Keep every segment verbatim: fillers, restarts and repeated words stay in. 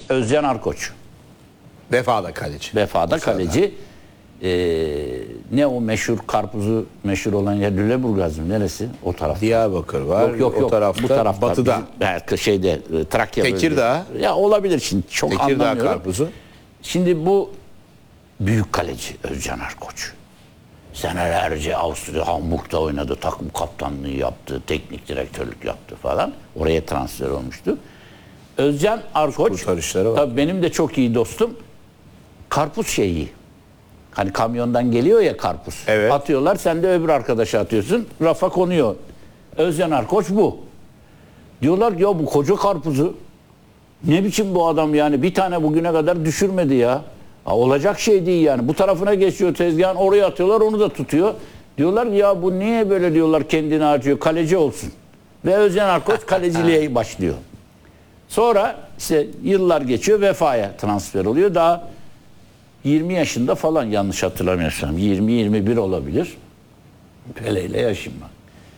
Özcan Arkoç. Vefa'da kaleci. Vefa'da kaleci. Ee, ne o meşhur karpuzu meşhur olan yer Lüleburgaz mı? Neresi? O taraf. Diyarbakır var. Yok yok o yok. tarafta, Bu tarafta. batıda. Bizim, şeyde e, Trakya Tekirdağ. bölgesi. Ya olabilir şimdi. Çok Tekirdağ anlamıyorum. karpuzu. Şimdi bu büyük kaleci Özcan Arkoç. Senelerce Avusturya Hamburg'da oynadı. Takım kaptanlığı yaptı. Teknik direktörlük yaptı falan. Oraya transfer olmuştu. Özcan Arkoç. Kurtarışları var. Tabii benim de çok iyi dostum. Karpuz şeyi. Hani kamyondan geliyor ya karpuz. Evet. Atıyorlar, sen de öbür arkadaşa atıyorsun. Rafa konuyor. Özcan Arkoç bu. Diyorlar ki ya bu koca karpuzu ne biçim bu adam yani, bir tane bugüne kadar düşürmedi ya. Ha, olacak şey değil yani. Bu tarafına geçiyor tezgahın, oraya atıyorlar, onu da tutuyor. Diyorlar ya bu niye böyle, diyorlar, kendini harcıyor, kaleci olsun. Ve Özcan Arkoç kaleciliğe başlıyor. Sonra işte yıllar geçiyor, Vefa'ya transfer oluyor. Daha yirmi yaşında falan, yanlış hatırlamıyorsam. yirmi yirmi bir olabilir. Pele ile yaşım var.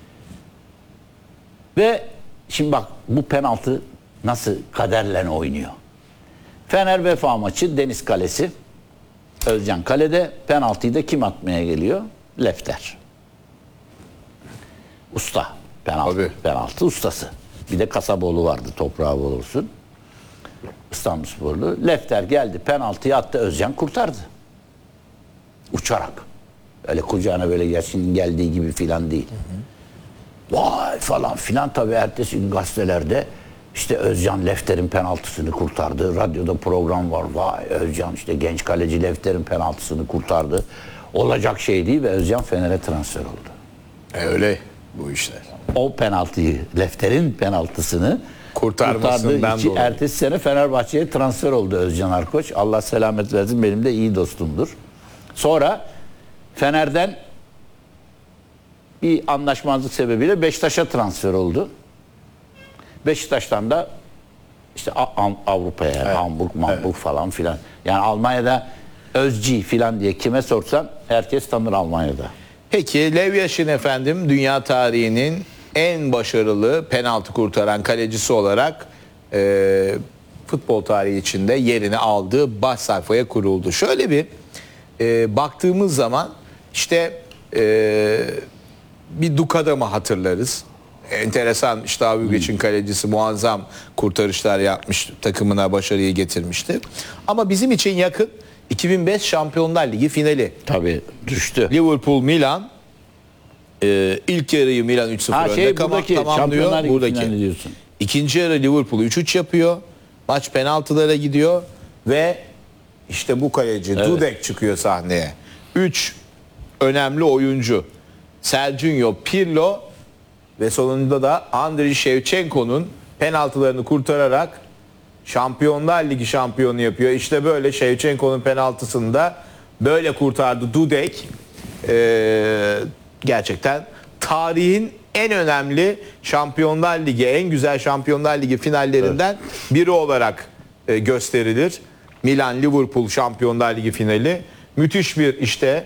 Ve şimdi bak bu penaltı nasıl kaderle oynuyor. Fener Vefa maçı, Deniz Kalesi. Özcan kalede, penaltıyı da kim atmaya geliyor? Lefter. Usta. Penaltı, Tabii. penaltı ustası. Bir de Kasaboğlu vardı, toprağı bol olsun. İstanbulsporlu. Lefter geldi, penaltıyı attı, Özcan kurtardı. Uçarak. Öyle kucağına böyle yaşının geldiği gibi filan değil. Hı hı. Vay falan filan, tabii ertesi gün gazetelerde işte Özcan Lefter'in penaltısını kurtardı. Radyoda program var. Vay Özcan işte genç kaleci Lefter'in penaltısını kurtardı. Olacak şey değil ve Özcan Fener'e transfer oldu. E öyle bu işler. O penaltıyı, Lefter'in penaltısını kurtarmasından için dolayı. ertesi sene Fenerbahçe'ye transfer oldu Özcan Arkoç. Allah selamet versin, benim de iyi dostumdur. Sonra Fener'den bir anlaşmazlık sebebiyle Beşiktaş'a transfer oldu. Beşiktaş'tan da işte Avrupa'ya, yani evet. Hamburg, Hamburg evet. falan filan. Yani Almanya'da Özci filan diye kime sorsan herkes tanır Almanya'da. Peki Lev Yashin efendim dünya tarihinin en başarılı penaltı kurtaran kalecisi olarak e, futbol tarihi içinde yerini aldığı baş sayfaya kuruldu. Şöyle bir e, baktığımız zaman işte e, bir Dukadam'ı hatırlarız. Enteresan, işte Avugac'ın kalecisi muazzam kurtarışlar yapmış, takımına başarıyı getirmişti. Ama bizim için yakın iki bin beş Şampiyonlar Ligi finali. Tabii düştü. Liverpool Milan e, ilk yarıyı Milan üç sıfır önde şey, buradaki, tamamlıyor. Buradaki. İkinci yarı Liverpool üç üç yapıyor. Maç penaltılara gidiyor ve işte bu kaleci evet. Dudek çıkıyor sahneye. üç önemli oyuncu. Sergio Pirlo ve sonunda da Andriy Shevchenko'nun penaltılarını kurtararak Şampiyonlar Ligi şampiyonu yapıyor. İşte böyle Shevchenko'nun penaltısını da böyle kurtardı Dudek. Ee, gerçekten tarihin en önemli Şampiyonlar Ligi, en güzel Şampiyonlar Ligi finallerinden evet. biri olarak e, gösterilir. Milan-Liverpool Şampiyonlar Ligi finali. Müthiş bir işte.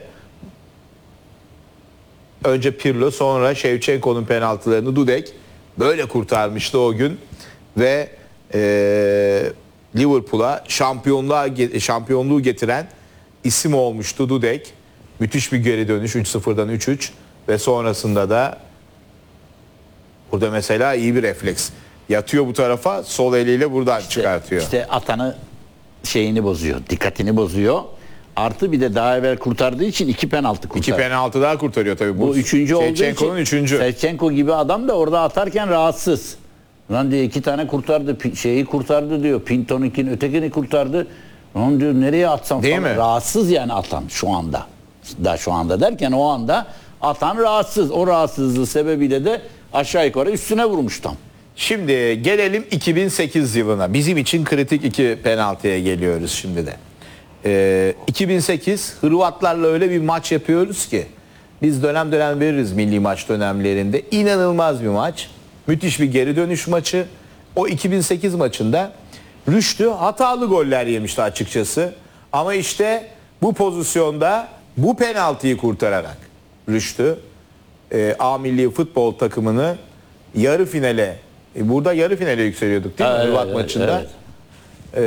Önce Pirlo, sonra Shevchenko'nun penaltılarını Dudek böyle kurtarmıştı o gün ve e, Liverpool'a şampiyonluğa şampiyonluğu getiren isim olmuştu Dudek. Müthiş bir geri dönüş, üç sıfırdan üç üç ve sonrasında da burada mesela iyi bir refleks. Yatıyor bu tarafa, sol eliyle buradan işte, çıkartıyor. İşte atanı şeyini bozuyor, dikkatini bozuyor. Artı bir de daha evvel kurtardığı için iki penaltı kurtardı. İki penaltı daha kurtarıyor tabii. Bu, bu üçüncü olduğu için. Üçüncü. Shevchenko gibi adam da orada atarken rahatsız. Lan diyor iki tane kurtardı, şeyi kurtardı diyor. Pinto'nunkini, ötekini kurtardı. Lan diyor nereye atsam değil falan. Mi? Rahatsız yani atan şu anda. Da şu anda derken o anda atan rahatsız. O rahatsızlığı sebebiyle de aşağı yukarı üstüne vurmuş tam. Şimdi gelelim iki bin sekiz yılına. Bizim için kritik iki penaltıya geliyoruz şimdi de. Ee, iki bin sekiz Hırvatlarla öyle bir maç yapıyoruz ki biz dönem dönem veririz milli maç dönemlerinde. İnanılmaz bir maç. Müthiş bir geri dönüş maçı. O iki bin sekiz maçında Rüştü hatalı goller yemişti açıkçası. Ama işte bu pozisyonda bu penaltıyı kurtararak Rüştü e, A milli futbol takımını yarı finale, e, burada yarı finale yükseliyorduk değil mi? Evet, Hırvat evet, maçında. evet.